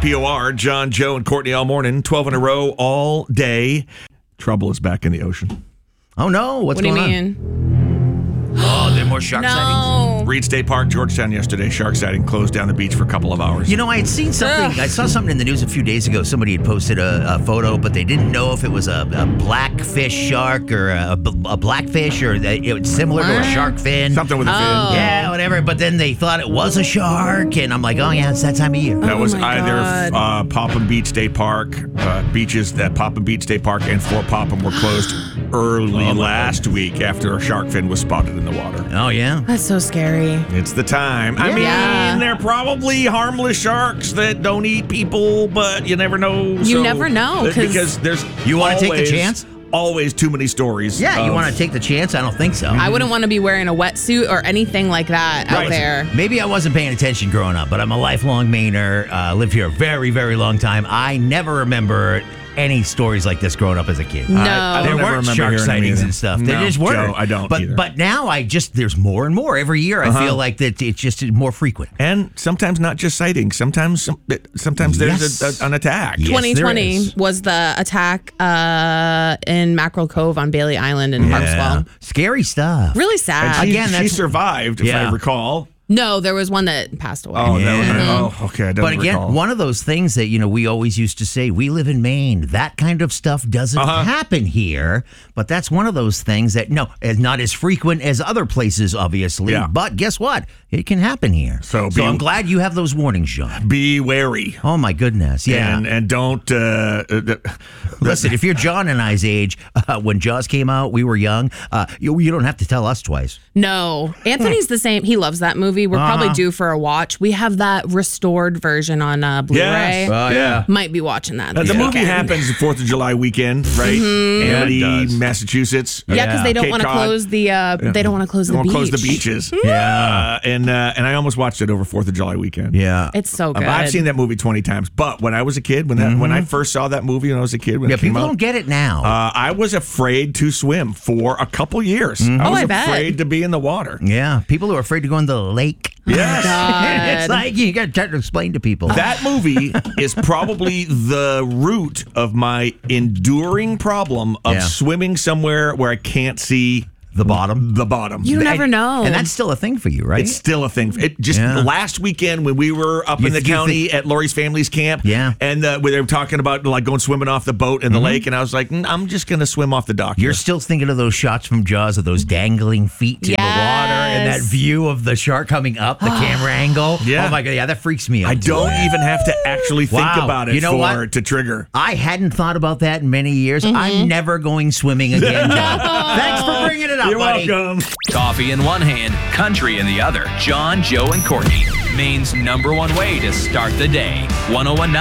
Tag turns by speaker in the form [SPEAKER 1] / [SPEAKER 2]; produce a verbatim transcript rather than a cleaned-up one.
[SPEAKER 1] P O R, John, Joe, and Courtney all morning, twelve in a row, all day. Trouble is back in the ocean.
[SPEAKER 2] Oh, no. What's
[SPEAKER 3] what do you
[SPEAKER 2] going
[SPEAKER 3] mean?
[SPEAKER 2] on? Oh, there are more shark sightings?
[SPEAKER 3] No.
[SPEAKER 1] Reed State Park, Georgetown yesterday, shark sighting, closed down the beach for a couple of hours.
[SPEAKER 2] You know, I had seen something.
[SPEAKER 3] Ugh.
[SPEAKER 2] I saw something in the news a few days ago. Somebody had posted a, a photo, but they didn't know if it was a, a blackfish shark or a, a blackfish or that it was similar to a
[SPEAKER 3] What?
[SPEAKER 2] shark fin.
[SPEAKER 1] Something with a
[SPEAKER 3] Oh.
[SPEAKER 1] fin.
[SPEAKER 2] Yeah, whatever. But then they thought it was a shark, and I'm like, oh yeah, it's that time of year.
[SPEAKER 1] That
[SPEAKER 3] Oh
[SPEAKER 1] was
[SPEAKER 3] my
[SPEAKER 1] either
[SPEAKER 3] God.
[SPEAKER 1] uh, Popham Beach State Park, uh, beaches that Popham Beach State Park and Fort Popham were closed early
[SPEAKER 2] Oh, my
[SPEAKER 1] last week after a shark fin was spotted in the water.
[SPEAKER 2] Oh yeah.
[SPEAKER 3] That's so scary.
[SPEAKER 1] It's the time. I mean,
[SPEAKER 3] Yeah.
[SPEAKER 1] they're probably harmless sharks that don't eat people, but you never know.
[SPEAKER 3] You
[SPEAKER 1] so-
[SPEAKER 3] never know, 'cause-
[SPEAKER 1] because there's
[SPEAKER 2] You wanna take the
[SPEAKER 1] always-
[SPEAKER 2] chance?
[SPEAKER 1] Always too many stories.
[SPEAKER 2] Yeah, you
[SPEAKER 1] of-
[SPEAKER 2] want to take the chance? I don't think so.
[SPEAKER 3] I wouldn't want to be wearing a wetsuit or anything like that
[SPEAKER 1] Right.
[SPEAKER 3] out there.
[SPEAKER 2] Maybe I wasn't paying attention growing up, but I'm a lifelong Mainer. Uh, lived here a very, very long time. I never remember any stories like this growing up as a kid.
[SPEAKER 3] No.
[SPEAKER 1] I
[SPEAKER 2] There
[SPEAKER 1] don't ever
[SPEAKER 2] weren't
[SPEAKER 1] remember
[SPEAKER 2] shark
[SPEAKER 1] hearing them
[SPEAKER 2] sightings
[SPEAKER 1] either.
[SPEAKER 2] and stuff. There
[SPEAKER 1] No,
[SPEAKER 2] just weren't.
[SPEAKER 1] Joe, I don't
[SPEAKER 2] But
[SPEAKER 1] either.
[SPEAKER 2] but now I just there's more and more every year. I feel like that it's just more frequent.
[SPEAKER 1] And sometimes not just sightings. Sometimes some- sometimes there's
[SPEAKER 2] Yes.
[SPEAKER 1] a, a, an attack.
[SPEAKER 2] Yes,
[SPEAKER 3] twenty
[SPEAKER 2] there
[SPEAKER 3] twenty
[SPEAKER 2] is.
[SPEAKER 3] was the attack uh, in Mackerel Cove on Bailey Island in Harpswell.
[SPEAKER 2] Scary stuff.
[SPEAKER 3] Really
[SPEAKER 1] And
[SPEAKER 3] sad.
[SPEAKER 1] she,
[SPEAKER 2] Again,
[SPEAKER 1] she
[SPEAKER 2] that's-
[SPEAKER 1] survived, if
[SPEAKER 2] Yeah.
[SPEAKER 1] I recall.
[SPEAKER 3] No, there was one that passed away.
[SPEAKER 1] Oh, that was,
[SPEAKER 2] Yeah.
[SPEAKER 1] oh okay. I don't
[SPEAKER 2] But again,
[SPEAKER 1] recall.
[SPEAKER 2] one of those things that, you know, we always used to say, we live in Maine. That kind of stuff doesn't
[SPEAKER 1] Uh-huh.
[SPEAKER 2] happen here. But that's one of those things that, no, is not as frequent as other places, obviously.
[SPEAKER 1] Yeah.
[SPEAKER 2] But guess what? It can happen here.
[SPEAKER 1] So
[SPEAKER 2] so
[SPEAKER 1] be-
[SPEAKER 2] I'm glad you have those warnings, John.
[SPEAKER 1] Be wary.
[SPEAKER 2] Oh, my goodness. Yeah.
[SPEAKER 1] And, and don't. Uh, uh,
[SPEAKER 2] Listen, if you're John and I's age, uh, when Jaws came out, we were young. Uh, you, you don't have to tell us twice.
[SPEAKER 3] No, Anthony's the same. He loves that movie. We're probably due for a watch. We have that restored version on uh, Blu-ray.
[SPEAKER 1] Yes.
[SPEAKER 2] Oh, yeah.
[SPEAKER 3] Might be watching that.
[SPEAKER 1] Uh,
[SPEAKER 3] this
[SPEAKER 1] the movie
[SPEAKER 3] weekend.
[SPEAKER 1] happens the fourth of July weekend, right?
[SPEAKER 3] Mm-hmm.
[SPEAKER 1] Amity,
[SPEAKER 2] Yeah, it does.
[SPEAKER 1] Massachusetts.
[SPEAKER 3] Yeah, because they don't
[SPEAKER 1] Cape
[SPEAKER 3] want to
[SPEAKER 1] Cod.
[SPEAKER 3] close the. Uh, They don't want to close
[SPEAKER 1] They
[SPEAKER 3] the
[SPEAKER 1] won't
[SPEAKER 3] beach.
[SPEAKER 1] close the beaches.
[SPEAKER 2] Yeah.
[SPEAKER 1] Uh, and uh, and I almost watched it over fourth of July weekend.
[SPEAKER 2] Yeah.
[SPEAKER 3] It's so
[SPEAKER 1] Uh,
[SPEAKER 3] good.
[SPEAKER 1] I've seen that movie twenty times, but when I was a kid, when that when I first saw that movie when I was a kid, when
[SPEAKER 2] Yeah,
[SPEAKER 1] it came
[SPEAKER 2] people
[SPEAKER 1] out,
[SPEAKER 2] don't get it now.
[SPEAKER 1] uh, I was afraid to swim for a couple years. I
[SPEAKER 3] Oh,
[SPEAKER 1] was
[SPEAKER 3] I bet.
[SPEAKER 1] afraid to be in the water.
[SPEAKER 2] yeah. People who are afraid to go in the lake.
[SPEAKER 1] Yes.
[SPEAKER 2] It's like you got to try to explain to people.
[SPEAKER 1] That movie is probably the root of my enduring problem of
[SPEAKER 2] Yeah.
[SPEAKER 1] swimming somewhere where I can't see
[SPEAKER 2] The bottom.
[SPEAKER 1] the bottom.
[SPEAKER 3] You never
[SPEAKER 2] And-
[SPEAKER 3] know.
[SPEAKER 2] And that's still a thing for you, right?
[SPEAKER 1] It's still a thing. It just
[SPEAKER 2] Yeah.
[SPEAKER 1] last weekend when we were up
[SPEAKER 2] You
[SPEAKER 1] in the
[SPEAKER 2] th- you
[SPEAKER 1] county
[SPEAKER 2] think-
[SPEAKER 1] at Lori's family's camp,
[SPEAKER 2] Yeah.
[SPEAKER 1] and uh, where they were talking about like going swimming off the boat in the lake, and I was like, "Mm, I'm just gonna swim off the dock.
[SPEAKER 2] You're
[SPEAKER 1] here."
[SPEAKER 2] still thinking of those shots from Jaws of those dangling feet in the water and that
[SPEAKER 3] Yes.
[SPEAKER 2] view of the shark coming up, the camera angle.
[SPEAKER 1] Yeah.
[SPEAKER 2] Oh my God. Yeah, that freaks me out.
[SPEAKER 1] I don't even have to actually think
[SPEAKER 2] Wow.
[SPEAKER 1] about it
[SPEAKER 2] You know
[SPEAKER 1] for
[SPEAKER 2] what?
[SPEAKER 1] it to trigger.
[SPEAKER 2] I hadn't thought about that in many years.
[SPEAKER 3] Mm-hmm.
[SPEAKER 2] I'm never going swimming again, John. Thanks for bringing it up,
[SPEAKER 1] You're
[SPEAKER 2] buddy.
[SPEAKER 1] welcome.
[SPEAKER 4] Coffee in one hand, country in the other. John, Joe, and Courtney. Maine's number one way to start the day. one oh one point nine